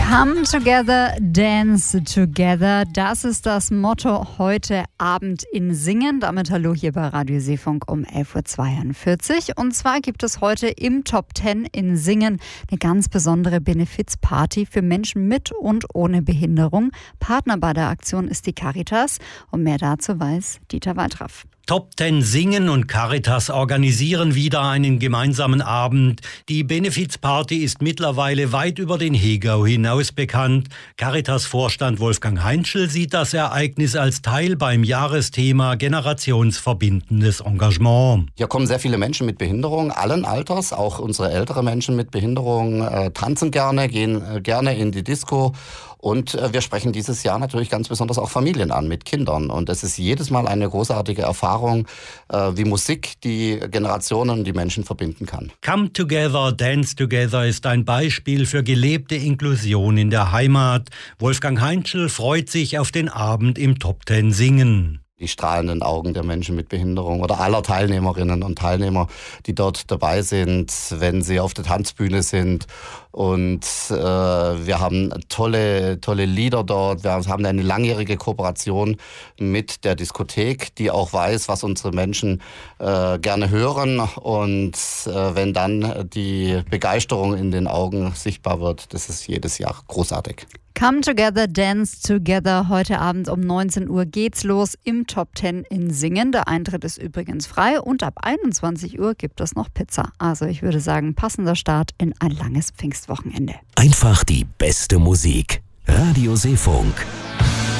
Come together, dance together. Das ist das Motto heute Abend in Singen. Damit hallo hier bei Radio Seefunk um 11.42 Uhr. Und zwar gibt es heute im Top 10 in Singen eine ganz besondere Benefizparty für Menschen mit und ohne Behinderung. Partner bei der Aktion ist die Caritas. Und mehr dazu weiß Dieter Waltraff. Top 10 Singen und Caritas organisieren wieder einen gemeinsamen Abend. Die Benefizparty ist mittlerweile weit über den Hegau hinaus bekannt. Caritas-Vorstand Wolfgang Heinschel sieht das Ereignis als Teil beim Jahresthema generationsverbindendes Engagement. Hier kommen sehr viele Menschen mit Behinderung, allen Alters, auch unsere ältere Menschen mit Behinderung tanzen gerne, gehen gerne in die Disco. Und wir sprechen dieses Jahr natürlich ganz besonders auch Familien an mit Kindern. Und es ist jedes Mal eine großartige Erfahrung, wie Musik die Generationen und die Menschen verbinden kann. Come Together, Dance Together ist ein Beispiel für gelebte Inklusion in der Heimat. Wolfgang Heinschel freut sich auf den Abend im Top 10 Singen. Die strahlenden Augen der Menschen mit Behinderung oder aller Teilnehmerinnen und Teilnehmer, die dort dabei sind, wenn sie auf der Tanzbühne sind. Und wir haben tolle Lieder dort. Wir haben eine langjährige Kooperation mit der Diskothek, die auch weiß, was unsere Menschen gerne hören. Und wenn dann die Begeisterung in den Augen sichtbar wird, das ist jedes Jahr großartig. Come together, dance together. Heute Abend um 19 Uhr geht's los im Top 10 in Singen. Der Eintritt ist übrigens frei und ab 21 Uhr gibt es noch Pizza. Also ich würde sagen, passender Start in ein langes Pfingstwochenende. Einfach die beste Musik. Radio Seefunk.